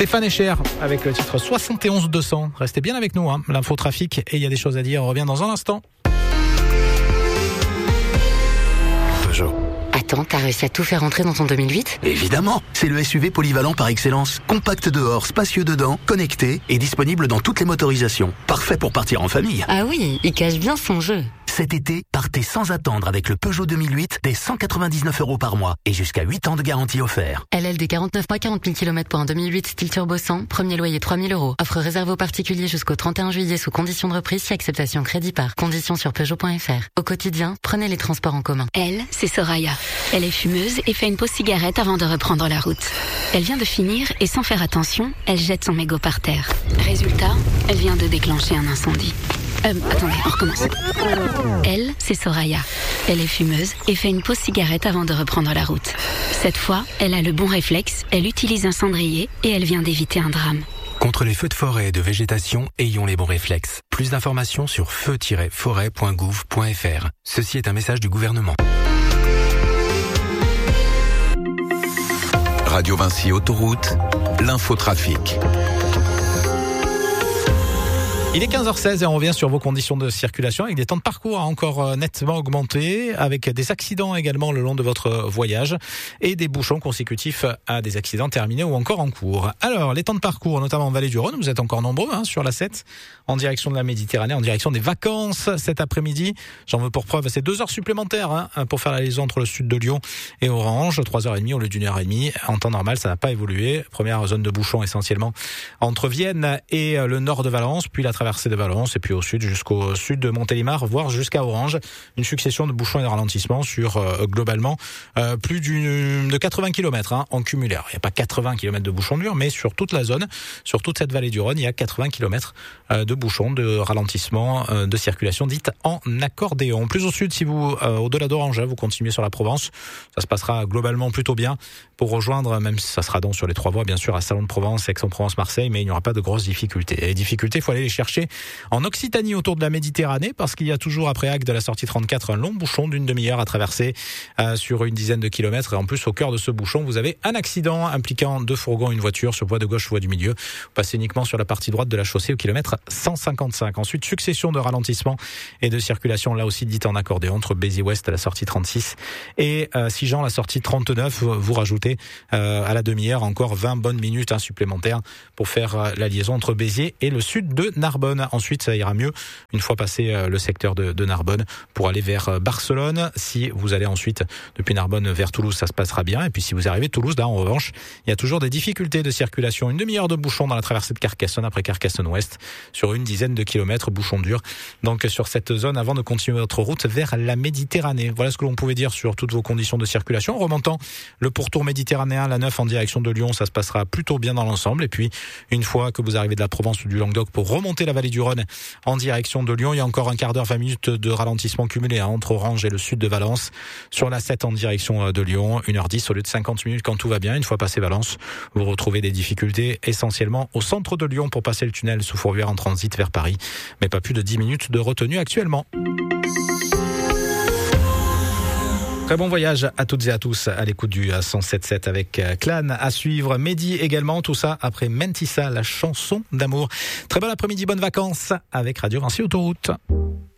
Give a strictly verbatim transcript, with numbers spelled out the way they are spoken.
Stéphane Echer avec le titre soixante et onze deux cents. Restez bien avec nous, hein. L'infotrafic, et il y a des choses à dire. On revient dans un instant. Peugeot. Attends, t'as réussi à tout faire entrer dans ton deux mille huit ? Évidemment, c'est le S U V polyvalent par excellence. Compact dehors, spacieux dedans, connecté et disponible dans toutes les motorisations. Parfait pour partir en famille. Ah oui, il cache bien son jeu. Cet été, partez sans attendre avec le Peugeot deux mille huit dès cent quatre-vingt-dix-neuf euros par mois et jusqu'à huit ans de garantie offert. L L D quarante-neuf mois, quarante mille kilomètres pour un deux mille huit style turbo cent, premier loyer trois mille euros. Offre réservée aux particuliers jusqu'au trente et un juillet sous conditions de reprise si acceptation crédit par. Conditions sur Peugeot point F R. Au quotidien, prenez les transports en commun. Elle, c'est Soraya. Elle est fumeuse et fait une pause cigarette avant de reprendre la route. Elle vient de finir et sans faire attention, elle jette son mégot par terre. Résultat, elle vient de déclencher un incendie. Euh, attendez, on recommence. Elle, c'est Soraya. Elle est fumeuse et fait une pause cigarette avant de reprendre la route. Cette fois, elle a le bon réflexe, elle utilise un cendrier et elle vient d'éviter un drame. Contre les feux de forêt et de végétation, ayons les bons réflexes. Plus d'informations sur feu tiret forêt point gouv point f r. Ceci est un message du gouvernement. Radio Vinci Autoroute, l'infotrafic. Il est quinze heures seize et on revient sur vos conditions de circulation avec des temps de parcours encore nettement augmentés, avec des accidents également le long de votre voyage et des bouchons consécutifs à des accidents terminés ou encore en cours. Alors, les temps de parcours, notamment en Vallée du Rhône, vous êtes encore nombreux hein, sur la sept, en direction de la Méditerranée, en direction des vacances cet après-midi. J'en veux pour preuve, c'est deux heures supplémentaires hein, pour faire la liaison entre le sud de Lyon et Orange, trois heures trente au lieu d'une heure trente. En temps normal, ça n'a pas évolué. Première zone de bouchons essentiellement entre Vienne et le nord de Valence, puis la traversée de Valence et puis au sud jusqu'au sud de Montélimar, voire jusqu'à Orange. Une succession de bouchons et de ralentissements sur euh, globalement euh, plus d'une, de quatre-vingts kilomètres hein, en cumulé. Il n'y a pas quatre-vingts kilomètres de bouchons durs, mais sur toute la zone, sur toute cette vallée du Rhône, il y a quatre-vingts kilomètres euh, de bouchons, de ralentissements, euh, de circulation dite en accordéon. Plus au sud, si vous, euh, au-delà d'Orange, hein, vous continuez sur la Provence, ça se passera globalement plutôt bien pour rejoindre, même si ça sera donc sur les trois voies, bien sûr, à Salon de Provence, Aix-en-Provence, Marseille, mais il n'y aura pas de grosses difficultés. Et les difficultés, il faut aller les chercher en Occitanie autour de la Méditerranée, parce qu'il y a toujours après Agde de la sortie trente-quatre un long bouchon d'une demi-heure à traverser euh, sur une dizaine de kilomètres. Et en plus, au cœur de ce bouchon, vous avez un accident impliquant deux fourgons et une voiture sur voie de gauche, voie du milieu. Vous passez uniquement sur la partie droite de la chaussée au kilomètre cent cinquante-cinq. Ensuite, succession de ralentissements et de circulation, là aussi dite en accordéon, entre Béziers-Ouest à la sortie trente-six et euh, Sigean la sortie trente-neuf. Vous rajoutez euh, à la demi-heure encore vingt bonnes minutes hein, supplémentaires pour faire euh, la liaison entre Béziers et le sud de Narbonne. Ensuite, ça ira mieux une fois passé euh, le secteur de, de Narbonne pour aller vers euh, Barcelone. Si vous allez ensuite depuis Narbonne vers Toulouse, ça se passera bien. Et puis si vous arrivez à Toulouse, là en revanche, il y a toujours des difficultés de circulation. Une demi-heure de bouchon dans la traversée de Carcassonne après Carcassonne-Ouest sur une dizaine de kilomètres, bouchon dur. Donc sur cette zone avant de continuer votre route vers la Méditerranée. Voilà ce que l'on pouvait dire sur toutes vos conditions de circulation. En remontant le pourtour méditerranéen, la neuf en direction de Lyon, ça se passera plutôt bien dans l'ensemble. Et puis une fois que vous arrivez de la Provence ou du Languedoc pour remonter la vallée du Rhône en direction de Lyon, il y a encore un quart d'heure, vingt minutes de ralentissement cumulé hein, entre Orange et le sud de Valence. Sur la sept en direction de Lyon, une heure dix au lieu de cinquante minutes quand tout va bien. Une fois passé Valence, vous retrouvez des difficultés essentiellement au centre de Lyon pour passer le tunnel sous Fourvière en transit vers Paris, mais pas plus de dix minutes de retenue actuellement. Très bon voyage à toutes et à tous à l'écoute du cent sept sept avec Clan à suivre. Mehdi également, tout ça après Mentissa, la chanson d'amour. Très bon après-midi, bonnes vacances avec Radio Vinci Autoroute.